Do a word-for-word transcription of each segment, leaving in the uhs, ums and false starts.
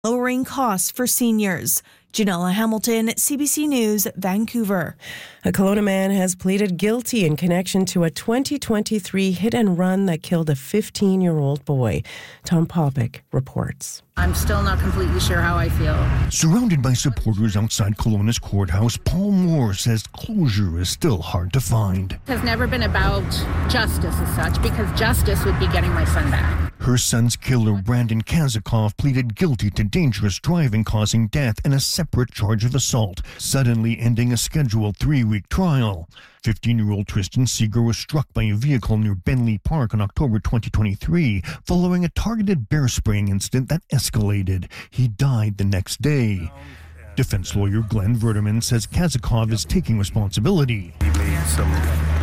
lowering costs for seniors. Janella Hamilton, C B C News, Vancouver. A Kelowna man has pleaded guilty in connection to a twenty twenty-three hit and run that killed a fifteen-year-old boy. Tom Popick reports. I'm still not completely sure how I feel. Surrounded by supporters outside Kelowna's courthouse, Paul Moore says closure is still hard to find. It has never been about justice as such, because justice would be getting my son back. Her son's killer, Brandon Kazakov, pleaded guilty to dangerous driving causing death and a separate charge of assault, suddenly ending a scheduled three-week trial. fifteen-year-old Tristan Seeger was struck by a vehicle near Bentley Park in October twenty twenty-three, following a targeted bear spraying incident that escalated. He died the next day. Defense lawyer Glenn Verderman says Kazakov is taking responsibility. He made some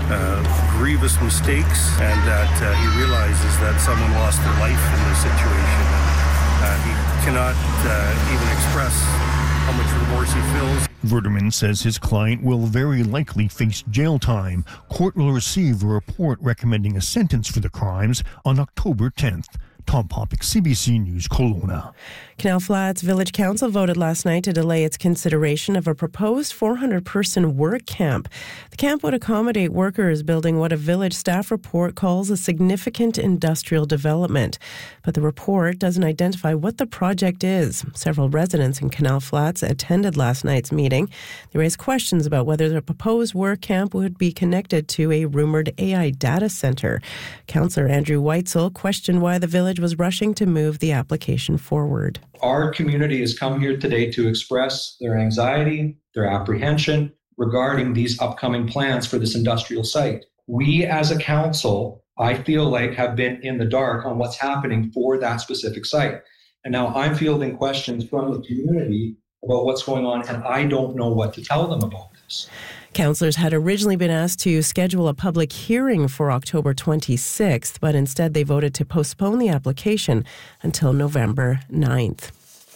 uh, grievous mistakes, and that uh, he realizes that someone lost their life in this situation. And, uh, he cannot uh, even express how much remorse he feels. Verderman says his client will very likely face jail time. Court will receive a report recommending a sentence for the crimes on October tenth. Tom Popick, C B C News, Kelowna. Canal Flats Village Council voted last night to delay its consideration of a proposed four hundred person work camp. The camp would accommodate workers building what a village staff report calls a significant industrial development. But the report doesn't identify what the project is. Several residents in Canal Flats attended last night's meeting. They raised questions about whether the proposed work camp would be connected to a rumored A I data center. Councillor Andrew Weitzel questioned why the village was rushing to move the application forward. Our community has come here today to express their anxiety, their apprehension regarding these upcoming plans for this industrial site. We as a council, I feel like, have been in the dark on what's happening for that specific site. And now I'm fielding questions from the community about what's going on, and I don't know what to tell them about this. Councillors had originally been asked to schedule a public hearing for October twenty-sixth, but instead they voted to postpone the application until November ninth.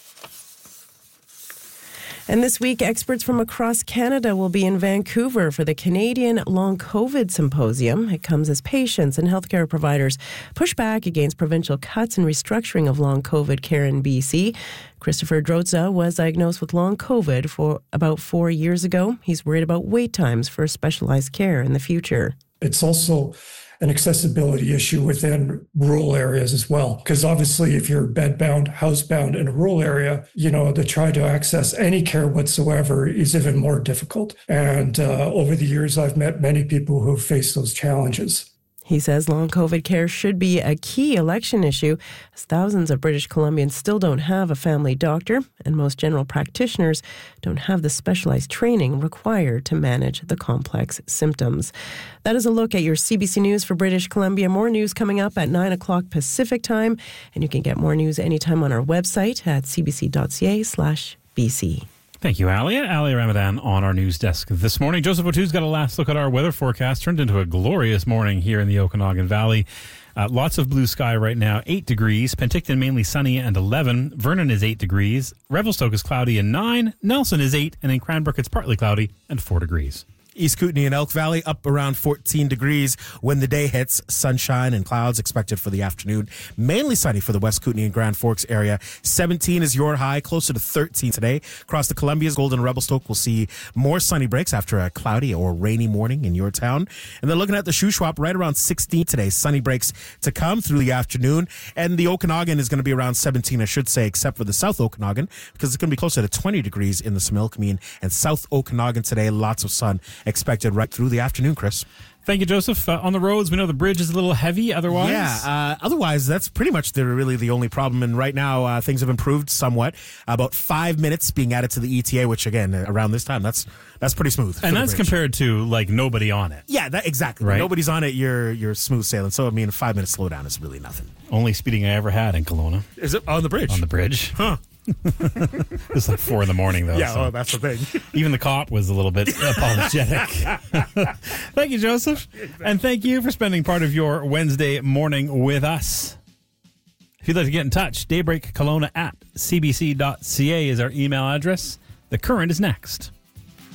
And this week, experts from across Canada will be in Vancouver for the Canadian Long COVID Symposium. It comes as patients and healthcare providers push back against provincial cuts and restructuring of long COVID care in B C. Christopher Drozda was diagnosed with long COVID for about four years ago. He's worried about wait times for specialized care in the future. It's also an accessibility issue within rural areas as well. Because obviously, if you're bedbound, housebound in a rural area, you know, to try to access any care whatsoever is even more difficult. And uh, over the years, I've met many people who have faced those challenges. He says long COVID care should be a key election issue, as thousands of British Columbians still don't have a family doctor, and most general practitioners don't have the specialized training required to manage the complex symptoms. That is a look at your C B C News for British Columbia. More news coming up at nine o'clock Pacific time, and you can get more news anytime on our website at cbc.ca slash BC. Thank you, Ali. Ali Ramadan on our news desk this morning. Joseph O'Too's got a last look at our weather forecast. Turned into a glorious morning here in the Okanagan Valley. Uh, lots of blue sky right now, eight degrees. Penticton mainly sunny and eleven. Vernon is eight degrees. Revelstoke is cloudy and nine. Nelson is eight. And in Cranbrook, it's partly cloudy and four degrees. East Kootenay and Elk Valley up around fourteen degrees when the day hits. Sunshine and clouds expected for the afternoon. Mainly sunny for the West Kootenay and Grand Forks area. seventeen is your high, closer to thirteen today. Across the Columbias, Golden and Revelstoke will see more sunny breaks after a cloudy or rainy morning in your town. And then looking at the Shuswap, right around sixteen today. Sunny breaks to come through the afternoon. And the Okanagan is going to be around seventeen, I should say, except for the South Okanagan, because it's going to be closer to twenty degrees in the Similkameen and South Okanagan today. Lots of sun expected right through the afternoon, Chris. Thank you, Joseph. Uh, on the roads, we know the bridge is a little heavy otherwise. Yeah, uh, otherwise, that's pretty much the, really the only problem. And right now, uh, things have improved somewhat. About five minutes being added to the E T A, which, again, around this time, that's that's pretty smooth. And that's compared to, like, nobody on it. Yeah, that, exactly. Right? Nobody's on it, you're you're smooth sailing. So, I mean, a five minute slowdown is really nothing. Only speeding I ever had in Kelowna. Is it on the bridge? On the bridge. Huh. It's like four in the morning, though. Yeah, so. oh, that's the thing. Even the cop was a little bit apologetic. Thank you, Joseph. And thank you for spending part of your Wednesday morning with us. If you'd like to get in touch, daybreak kelowna at c b c dot c a is our email address. The Current is next.